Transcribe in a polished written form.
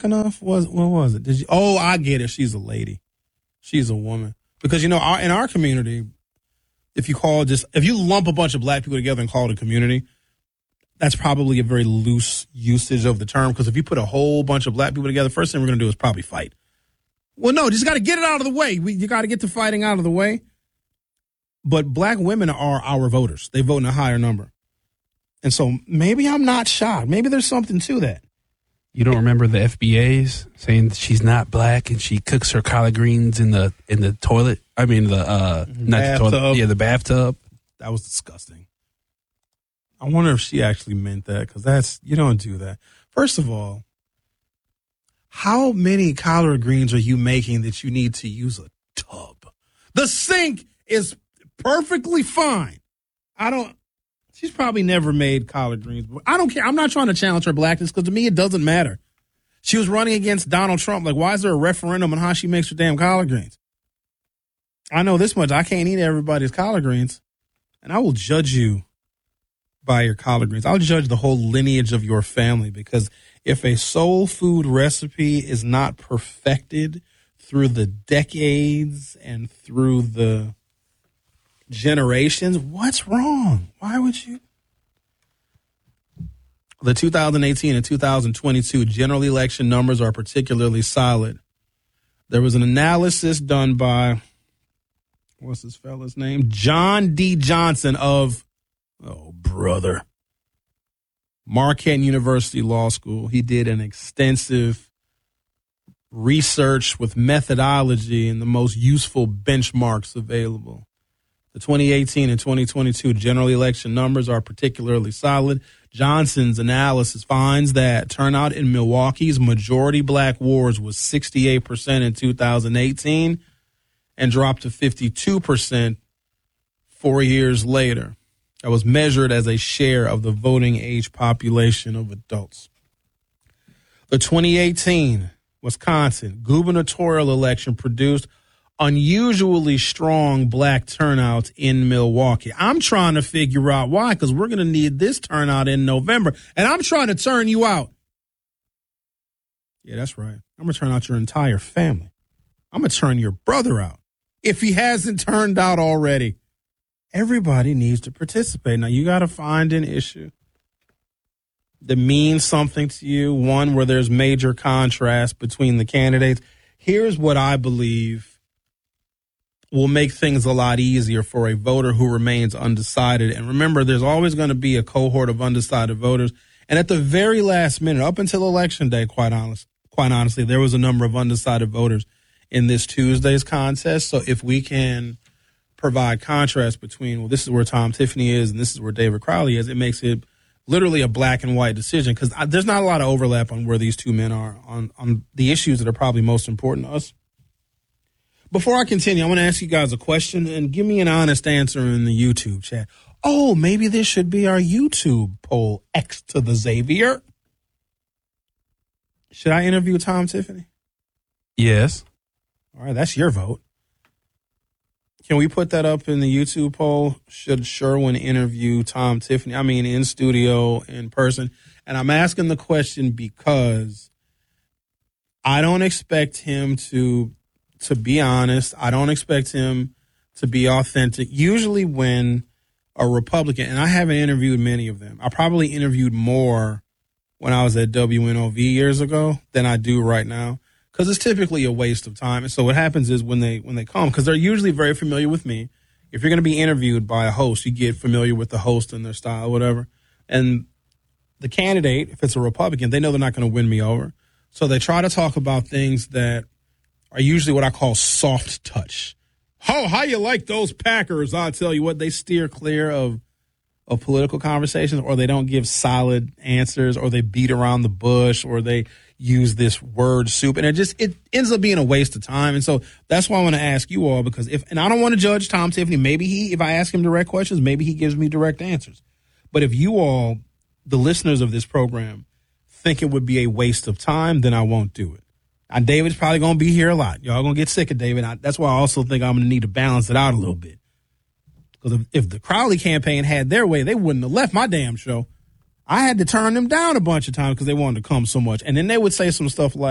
black enough? What was it? Oh, I get it. She's a lady. She's a woman. Because, in our community, if you lump a bunch of black people together and call it a community, that's probably a very loose usage of the term. Because if you put a whole bunch of black people together, first thing we're going to do is probably fight. Well, no, just got to get it out of the way. You got to get the fighting out of the way. But black women are our voters. They vote in a higher number. And so maybe I'm not shocked. Maybe there's something to that. You don't remember the FBAs saying that she's not black and she cooks her collard greens in the toilet? I mean, not the toilet. Yeah, the bathtub. That was disgusting. I wonder if she actually meant that, because you don't do that. First of all, how many collard greens are you making that you need to use a tub? The sink is perfectly fine. She's probably never made collard greens. But I don't care. I'm not trying to challenge her blackness, because to me it doesn't matter. She was running against Donald Trump. Like, why is there a referendum on how she makes her damn collard greens? I know this much. I can't eat everybody's collard greens. And I will judge you by your collard greens. I'll judge the whole lineage of your family, because if a soul food recipe is not perfected through the decades and through the generations, what's wrong? Why would you? The 2018 and 2022 general election numbers are particularly solid. There was an analysis done by, what's this fella's name? John D. Johnson of, Marquette University Law School. He did an extensive research with methodology and the most useful benchmarks available. The 2018 and 2022 general election numbers are particularly solid. Johnson's analysis finds that turnout in Milwaukee's majority black wards was 68% in 2018 and dropped to 52% 4 years later. That was measured as a share of the voting age population of adults. The 2018 Wisconsin gubernatorial election produced unusually strong black turnout in Milwaukee. I'm trying to figure out why, because we're going to need this turnout in November, and I'm trying to turn you out. Yeah, that's right. I'm going to turn out your entire family. I'm going to turn your brother out if he hasn't turned out already. Everybody needs to participate. Now, you got to find an issue that means something to you, one where there's major contrast between the candidates. Here's what I believe will make things a lot easier for a voter who remains undecided. And remember, there's always going to be a cohort of undecided voters. And at the very last minute, up until Election Day, quite honestly, there was a number of undecided voters in this Tuesday's contest. So if we can provide contrast between, well, this is where Tom Tiffany is and this is where David Crowley is, it makes it literally a black and white decision, because there's not a lot of overlap on where these two men are on the issues that are probably most important to us. Before I continue, I want to ask you guys a question, and give me an honest answer in the YouTube chat. Oh, maybe this should be our YouTube poll, X to the Xavier. Should I interview Tom Tiffany? Yes. All right, that's your vote. Can we put that up in the YouTube poll? Should Sherwin interview Tom Tiffany? I mean, in studio, in person. And I'm asking the question because I don't expect him to be honest. I don't expect him to be authentic. Usually when a Republican, and I haven't interviewed many of them, I probably interviewed more when I was at WNOV years ago than I do right now, because it's typically a waste of time. And so what happens is when they come, because they're usually very familiar with me. If you're going to be interviewed by a host, you get familiar with the host and their style, whatever. And the candidate, if it's a Republican, they know they're not going to win me over. So they try to talk about things that are usually what I call soft touch. Oh, how you like those Packers? I'll tell you what, they steer clear of political conversations, or they don't give solid answers, or they beat around the bush, or they use this word soup, and it ends up being a waste of time. And so that's why I want to ask you all, because and I don't want to judge Tom Tiffany. Maybe if I ask him direct questions, maybe he gives me direct answers. But if you all, the listeners of this program, think it would be a waste of time, then I won't do it. And David's probably going to be here a lot. Y'all going to get sick of David. That's why I also think I'm going to need to balance it out a little bit. Because if the Crowley campaign had their way, they wouldn't have left my damn show. I had to turn them down a bunch of times because they wanted to come so much. And then they would say some stuff like,